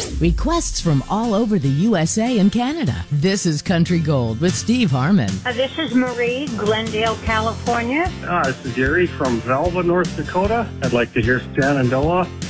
Requests from all over the USA and Canada. This is Country Gold with Steve Harmon. This is Marie, Glendale, California. This is Gary from Velva, North Dakota. I'd like to hear Shenandoah.